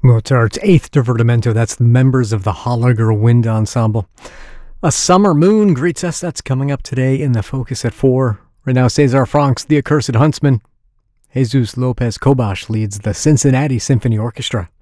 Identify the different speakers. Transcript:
Speaker 1: Mozart's Eighth Divertimento, that's the members of the Holliger Wind Ensemble. A Summer Moon greets us, that's coming up today in the Focus at 4. Right now, Cesar Franck's The Accursed Huntsman. Jesus Lopez Cobas leads the Cincinnati Symphony Orchestra.